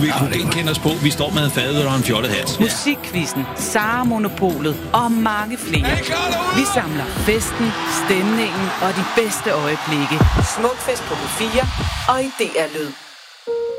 vil kunne genkende os på. Vi står med en fadøl og en fjollet hat. Musikquizzen, Sara Monopolet og mange flere. Vi samler festen, stemningen og de bedste øjeblikke. Smukfest på P4 og i DR Lyd.